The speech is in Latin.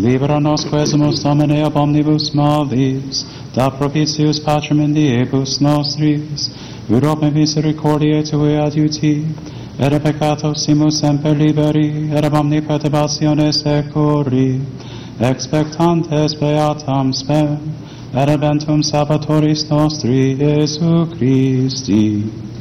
Libera nos quesumus Domine ab omnibus malis, da propitius Patrum in diebus nostris, Europa misericordiae Tui adiuti, et a peccatos simus semper liberi, et ab omni perturbationes securi, expectantes beatam spem, et adventum Salvatoris nostri, Iesu Christi.